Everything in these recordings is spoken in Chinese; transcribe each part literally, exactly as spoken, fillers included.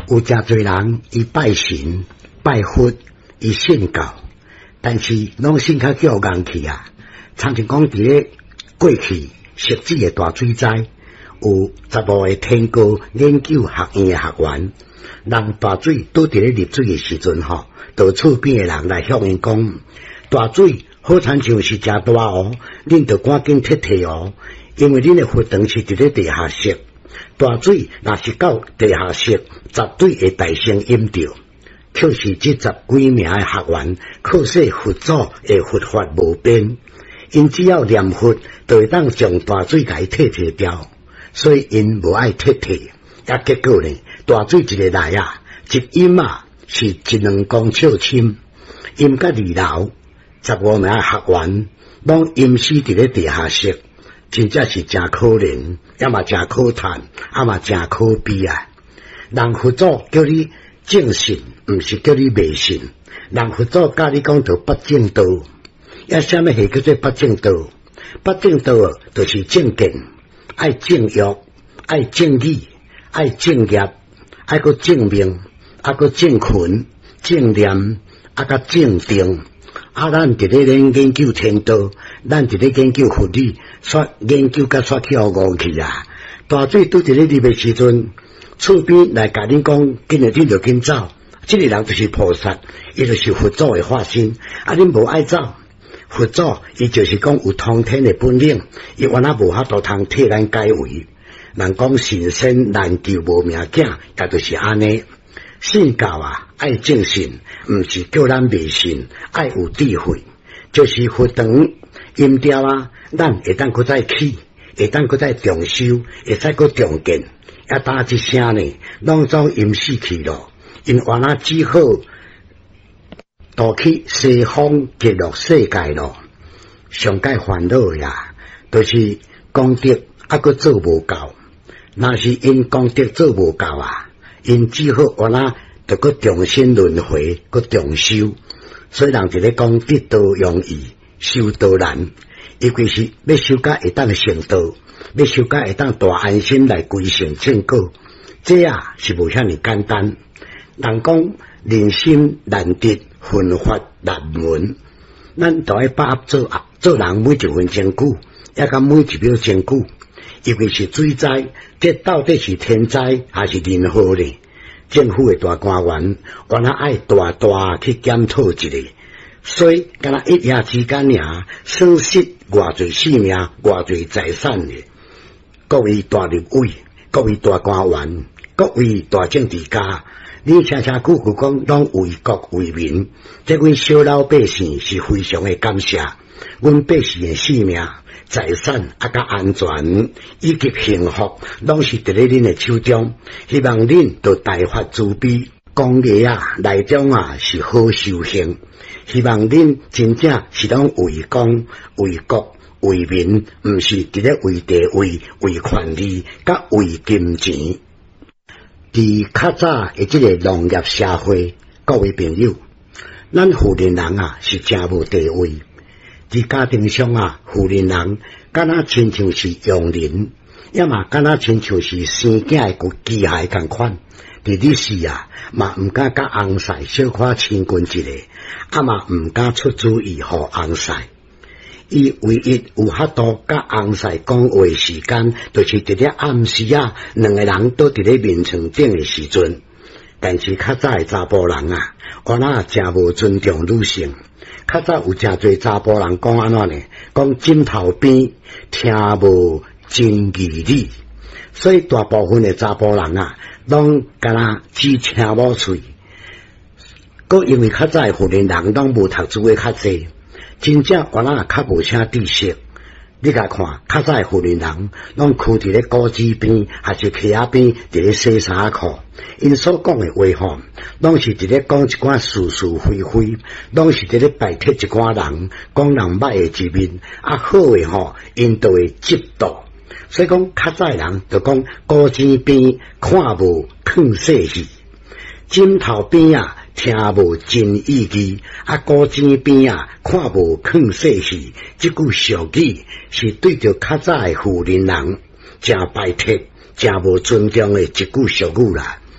有真侪人伊拜神、拜佛、伊信教，但是拢信较叫硬气啊。参像讲伫咧过去设置诶大水灾，有十五个天高研究学院诶学员，人大水拄伫咧入水诶时阵吼，到厝边诶人来向因讲，大水好亲像是真大哦，恁着赶紧撤退哦，因为恁诶佛堂是伫咧地下室。大水若是到地下室，绝对会大声淹着。却是这十几名的学员，可惜佛祖的佛法无变，因只要念佛，就会当将大水甲伊退退掉，所以因无爱退退。啊，结果呢，大水一个来啊，一淹啊是一两公尺深，淹甲二楼，十五名学员拢淹死伫咧地下室。真正是真可怜，也嘛真可叹，也嘛真可悲啊！人佛祖叫你正信，毋是叫你迷信。人佛祖教你讲到八正道，也啥物是叫做八正道？八正道啊，就是正见，爱正欲，爱正义，爱正业，爱个正命，爱个正群，正念，啊个正定。啊，咱伫咧研究天道，咱伫咧研究佛理，煞研究甲煞跳误去啊！大水拄伫咧入诶时阵，厝边来甲恁讲，今日恁着紧走。这个人就是菩萨，伊就是佛祖诶化身。啊，恁无爱走，佛祖伊就是讲有通天诶本领，伊原来无法度通替咱解围。人讲神仙难救无命囝，也就是安尼。信教啊，爱正信，毋是叫咱迷信，爱有智慧，就是佛堂阴调啊，咱会当搁再起，会当搁再重修，会使搁重建，啊打一声呢，拢总阴死去咯。因原来只好倒去西方极乐世界咯，上界烦恼呀，就是功德啊，搁做无够，若是因功德做无够啊。因只好原来着搁重新轮回，搁重修，所以人就咧讲得道容易，修道难。伊规是要修甲会当成道，要修甲会当大安心来归成正果，这啊是无遐尼简单。人讲人心难得，佛法难闻，咱都爱把握做做人每一分钟久，也甲每一秒钟久。因为是水灾，这到底是天灾还是人祸呢？政府的大官员原来爱大大去检讨一下，所以敢若一夜之间尔损失偌侪性命、偌侪财产的。各位大立委、各位大官员、各位大政治家，你声声句句讲拢为国为民，这阮小老百姓是非常的感谢，阮百姓的性命。财产啊，甲安全以及幸福，拢是伫咧恁的手中。希望恁都大发慈悲，公业啊内中啊是好修行。希望恁真正是拢为公、为国、为民，毋是伫咧为地位、为权利、甲为金钱。伫较早的即个农业社会，各位朋友，咱富人人啊是真无地位。伫家庭上啊，富人人敢若亲像是佣人，要么敢若亲像是生囝诶个机械共款。伫历史啊，嘛毋敢甲翁婿小可亲近一下，啊嘛毋敢出主意互翁婿。伊唯一有法度甲翁婿讲话时间，就是伫咧暗时啊，两个人都伫咧眠床顶诶时阵。但是较早诶查甫人啊，原来真无尊重女性。较早有真侪查甫人讲安怎呢？讲枕头边听无真义理，所以大部分的查甫人啊，拢敢若只听某喙。搁因为较早的富人人拢无读书的较济，真正原来较无啥知识。你甲看，较早的富人人拢徛伫咧果子边，还是溪仔边伫咧洗衫裤。因所讲的话吼，拢是伫咧讲一寡是是非非，拢是伫咧摆脱一寡人，讲人歹的一面，啊好的吼，因都会嫉妒。所以讲，较早的人就讲果子边看无看细戏，枕头边啊听无真意义，啊果子边啊看无看细戏。这句俗语是对着较早的富人人真摆脱、真无尊重的一句俗语啦。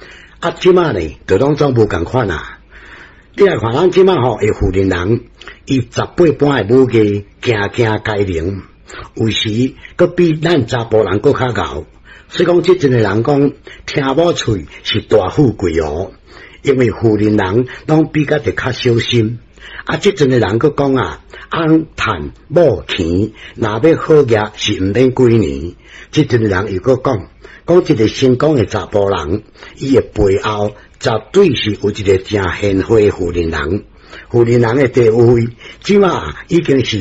啊，即马呢，就拢总无共款啊。你来看咱即马吼，诶，富人人，伊十八般诶武艺，行行改良，有时佫比咱查甫人佫较敖。所以讲，即阵诶人讲，听某喙是大富贵哦，因为富人人拢比较得较小心。啊，即阵诶人佫讲啊，翁趁某钱，若要好业是毋免几年。即阵诶人又佫讲，讲一个成功诶查甫人，伊诶背后绝对是有一个正贤惠诶富人人。富人人诶地位，即马已经是